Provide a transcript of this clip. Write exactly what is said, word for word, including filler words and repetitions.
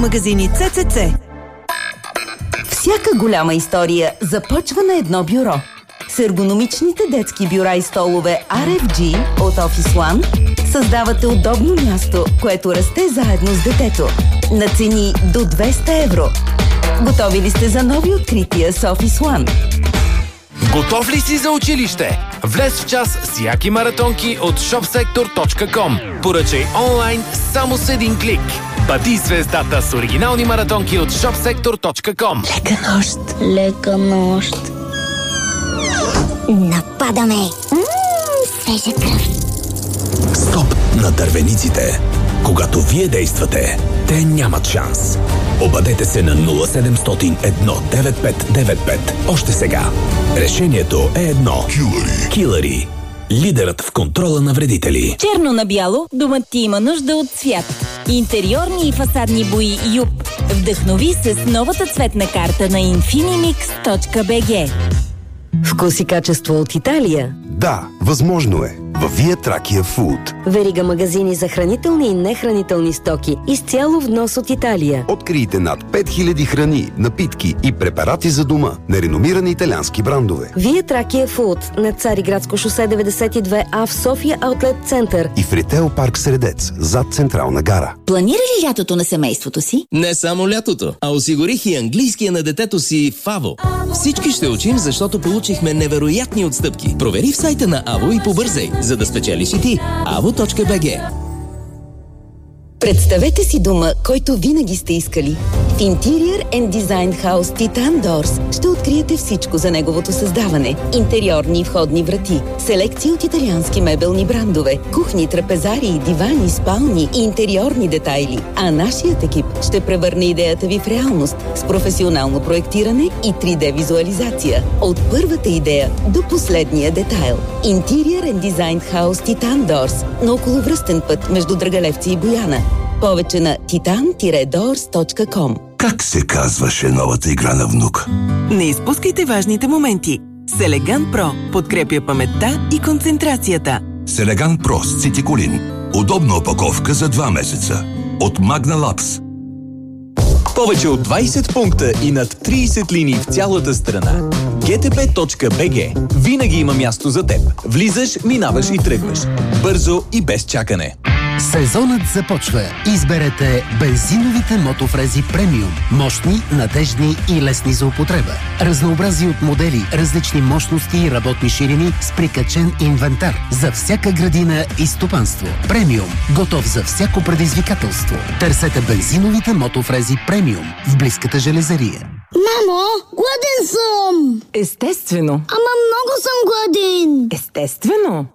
Магазини ЦЦЦ. Всяка голяма история започва на едно бюро. С ергономичните детски бюра и столове Ар Еф Джи от Office One създавате удобно място, което расте заедно с детето. На цени до двеста евро. Готови ли сте за нови открития с Office One? Готов ли си за училище? Влез в час с яки маратонки от шопсектор точка ком. Поръчай онлайн само с един клик. Бъди звездата с оригинални маратонки от шопсектор точка ком. Лека нощ. Лека нощ. Нападаме. Ммм, свежа кръв. Стоп на дървениците. Когато вие действате, те нямат шанс. Обадете се на нула седемстотин едно девет пет девет пет. Още сега. Решението е едно. Килъри. Килъри. Лидерът в контрола на вредители. Черно на бяло, домът ти има нужда от цвят. Интериорни и фасадни бои Юп. Вдъхнови се с новата цветна карта на инфинимикс точка би джи. Вкус и качество от Италия? Да, възможно е. Във Вия Тракия Фуд. Верига магазини за хранителни и нехранителни стоки, изцяло внос от Италия. Открийте над пет хиляди храни, напитки и препарати за дома на реномирани италиански брандове. Вия Тракия Фуд на Цариградско шосе деветдесет и две А в София Аутлет Център. И в Ритейл парк Средец, зад Централна гара. Планира ли лятото на семейството си? Не само лятото, а осигурих и английския на детето си в АВО. Всички ще учим, защото получихме невероятни отстъпки. Провери в сайта на АВО и побързай, за да спечелиш и ти. АВО точка би джи. Представете си дома, който винаги сте искали. В Interior and Design House Titan Doors ще откриете всичко за неговото създаване. Интериорни и входни врати, селекция от италиански мебелни брандове, кухни, трапезарии, дивани, спални и интериорни детайли. А нашият екип ще превърне идеята ви в реалност с професионално проектиране и три Д визуализация. От първата идея до последния детайл. Interior and Design House Titan Doors на околовръстен път между Драгалевци и Бояна. Повече на титан доорс точка ком. Как се казваше новата игра на внук? Не изпускайте важните моменти. Селеган Про подкрепя паметта и концентрацията. Селеган Про с цитиколин. Удобна опаковка за два месеца. От Magna Labs. Повече от двайсет пункта и над трийсет линии в цялата страна. джи ти пи точка би джи. Винаги има място за теб. Влизаш, минаваш и тръгваш. Бързо и без чакане. Сезонът започва. Изберете бензиновите мотофрези премиум. Мощни, надеждни и лесни за употреба. Разнообразие от модели, различни мощности и работни ширини с прикачен инвентар. За всяка градина и стопанство. Премиум. Готов за всяко предизвикателство. Търсете бензиновите мотофрези премиум в близката железария. Мамо, гладен съм! Естествено. Ама много съм гладен. Естествено.